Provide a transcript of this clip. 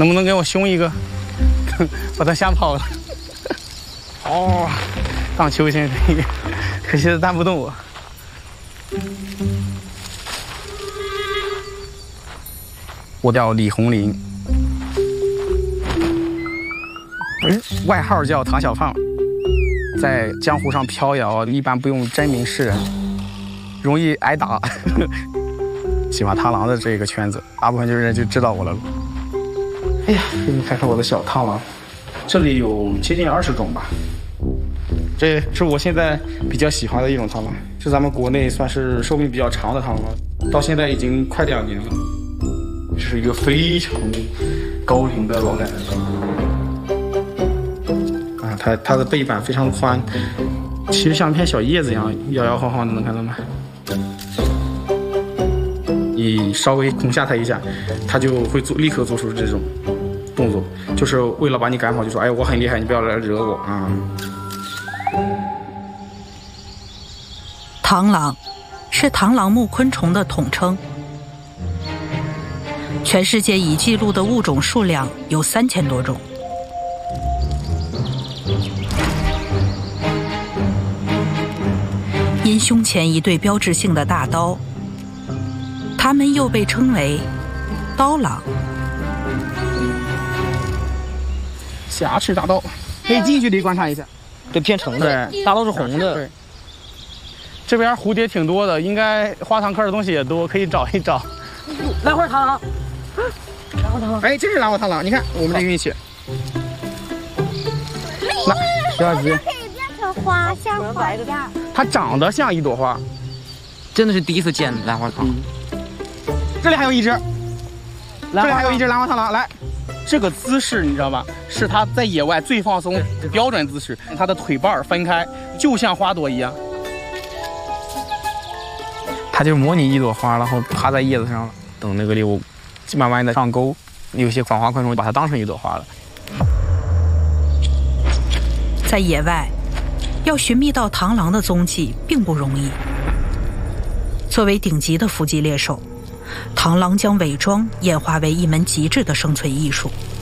能不能给我凶一个？把他吓跑了。哦，荡秋千可以，可惜它带不动我。我叫李红林，外号叫唐小胖，在江湖上飘摇，一般不用真名示人，容易挨打。喜欢螳螂的这个圈子，大部分人就知道我了。哎呀，给你看看我的小螳螂，这里有接近20种吧。这是我现在比较喜欢的一种螳螂，是咱们国内算是寿命比较长的螳螂，到现在已经快2年了。这是一个非常高龄的老奶奶啊，它的背板非常宽，其实像一片小叶子一样摇摇晃晃的，能看到吗？你稍微恐吓它一下，它就会立刻做出这种动作，就是为了把你赶跑，就说：“哎，我很厉害，你不要来惹我啊！” 螳螂是螳螂目昆虫的统称，全世界已记录的物种数量有3000多种。因胸前一对标志性的大刀，它们又被称为刀郎。 侠翅大刀，可以近距离观察一下， 这偏橙的，大刀是红的。 对，这边蝴蝶挺多的，应该花堂科的东西也多，可以找一找。 兰花螳螂，兰花螳螂， 哎，这是兰花螳螂，你看我们这运气。那小小鸡可以变成花，像花一样。 它长得像一朵花， 真的是第一次见兰花螳螂。 这里还有一只，这里还有一只兰花螳螂，来。这个姿势你知道吧？是它在野外最放松标准姿势，它的腿瓣分开，就像花朵一样。它就模拟一朵花，然后趴在叶子上，等那个猎物慢慢的上钩。有些访花昆虫把它当成一朵花了。 在野外，要寻觅到螳螂的踪迹并不容易。作为顶级的伏击猎手，螳螂将伪装演化为一门极致的生存艺术。